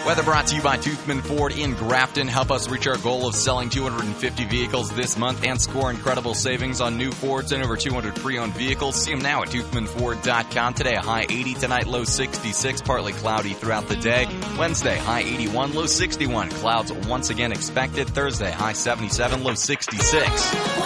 Weather brought to you by Toothman Ford in Grafton. Help us reach our goal of selling 250 vehicles this month and score incredible savings on new Fords and over 200 pre-owned vehicles. See them now at toothmanford.com. Today, a high 80, tonight low 66, partly cloudy throughout the day. Wednesday, high 81, low 61. Clouds once again expected. Thursday, high 77, low 66.